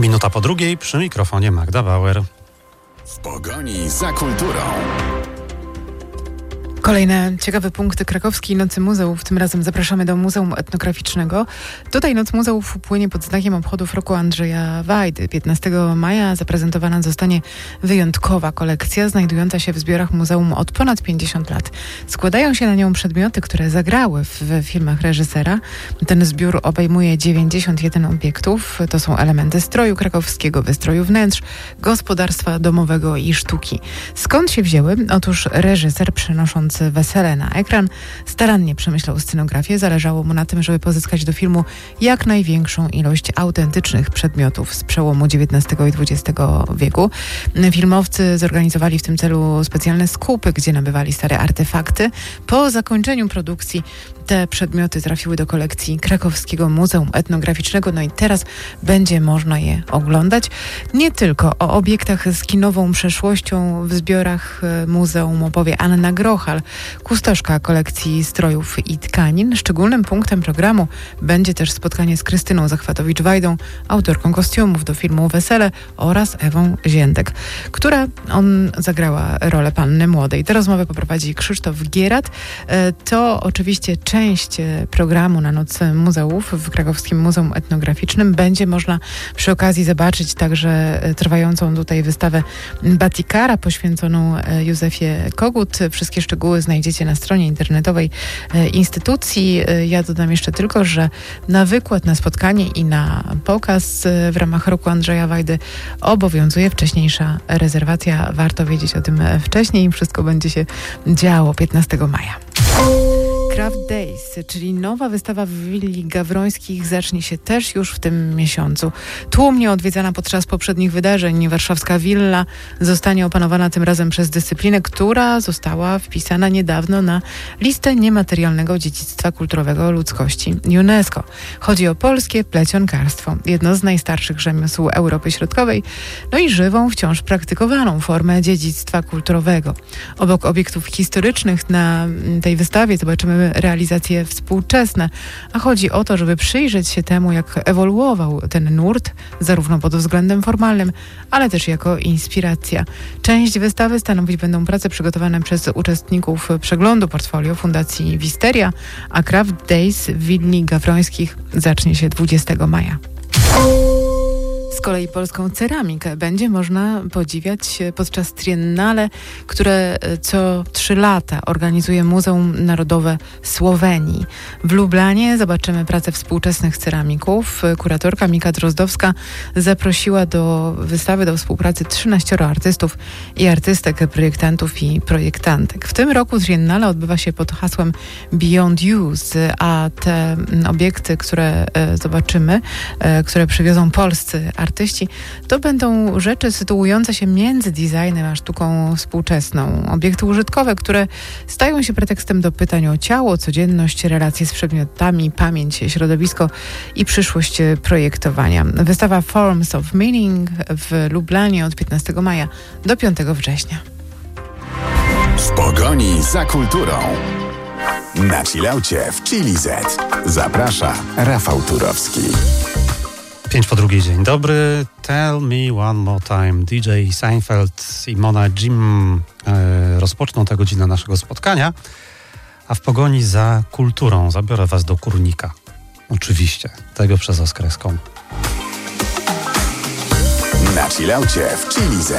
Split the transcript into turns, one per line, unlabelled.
Minuta po drugiej, przy mikrofonie Magda Bauer.
W pogoni za kulturą.
Kolejne ciekawe punkty krakowskiej Nocy Muzeów. Tym razem zapraszamy do Muzeum Etnograficznego. Tutaj Noc Muzeów upłynie pod znakiem obchodów roku Andrzeja Wajdy. 15 maja zaprezentowana zostanie wyjątkowa kolekcja znajdująca się w zbiorach muzeum od ponad 50 lat. Składają się na nią przedmioty, które zagrały w filmach reżysera. Ten zbiór obejmuje 91 obiektów. To są elementy stroju krakowskiego, wystroju wnętrz, gospodarstwa domowego i sztuki. Skąd się wzięły? Otóż reżyser przenoszący wesele na ekran starannie przemyślał scenografię. Zależało mu na tym, żeby pozyskać do filmu jak największą ilość autentycznych przedmiotów z przełomu XIX i XX wieku. Filmowcy zorganizowali w tym celu specjalne skupy, gdzie nabywali stare artefakty. Po zakończeniu produkcji te przedmioty trafiły do kolekcji Krakowskiego Muzeum Etnograficznego. No i teraz będzie można je oglądać. Nie tylko o obiektach z kinową przeszłością w zbiorach muzeum opowie Anna Grochal, kustoszka kolekcji strojów i tkanin. Szczególnym punktem programu będzie też spotkanie z Krystyną Zachwatowicz-Wajdą, autorką kostiumów do filmu Wesele, oraz Ewą Ziętek, która zagrała rolę panny młodej. Tę rozmowę poprowadzi Krzysztof Gierat. To oczywiście część programu na Noc Muzeów w Krakowskim Muzeum Etnograficznym. Będzie można przy okazji zobaczyć także trwającą tutaj wystawę Batikara poświęconą Józefie Kogut. Wszystkie szczegóły znajdziecie na stronie internetowej instytucji. Ja dodam jeszcze tylko, że na wykład, na spotkanie i na pokaz w ramach roku Andrzeja Wajdy obowiązuje wcześniejsza rezerwacja. Warto wiedzieć o tym wcześniej. Wszystko będzie się działo 15 maja. Craft Days, czyli nowa wystawa w Willi Gawrońskich, zacznie się też już w tym miesiącu. Tłumnie odwiedzana podczas poprzednich wydarzeń, warszawska willa zostanie opanowana tym razem przez dyscyplinę, która została wpisana niedawno na listę niematerialnego dziedzictwa kulturowego ludzkości UNESCO. Chodzi o polskie plecionkarstwo, jedno z najstarszych rzemiosł Europy Środkowej, no i żywą, wciąż praktykowaną formę dziedzictwa kulturowego. Obok obiektów historycznych na tej wystawie zobaczymy realizacje współczesne, a chodzi o to, żeby przyjrzeć się temu, jak ewoluował ten nurt, zarówno pod względem formalnym, ale też jako inspiracja. Część wystawy stanowić będą prace przygotowane przez uczestników przeglądu portfolio Fundacji Wisteria, a Craft Days w Willi Gawrońskich zacznie się 20 maja. Z kolei polską ceramikę będzie można podziwiać podczas triennale, które co 3 lata organizuje Muzeum Narodowe Słowenii. W Lublanie zobaczymy pracę współczesnych ceramików. Kuratorka Mika Drozdowska zaprosiła do wystawy, do współpracy 13 artystów i artystek, projektantów i projektantek. W tym roku triennale odbywa się pod hasłem Beyond Use, a te obiekty, które zobaczymy, które przywiozą polscy artyści, to będą rzeczy sytuujące się między designem a sztuką współczesną. Obiekty użytkowe, które stają się pretekstem do pytań o ciało, codzienność, relacje z przedmiotami, pamięć, środowisko i przyszłość projektowania. Wystawa Forms of Meaning w Lublanie od 15 maja do 5 września.
W pogoni za kulturą. Na chillaucie w Chili Z. Zaprasza Rafał Turowski.
5 po drugiej, dzień dobry. Tell me one more time. DJ Seinfeld i Mona Jim rozpoczną tę godzinę naszego spotkania, a w pogoni za kulturą zabiorę was do Kurnika. Oczywiście, tego przez O z kreską.
Na chillaucie w Chili Z.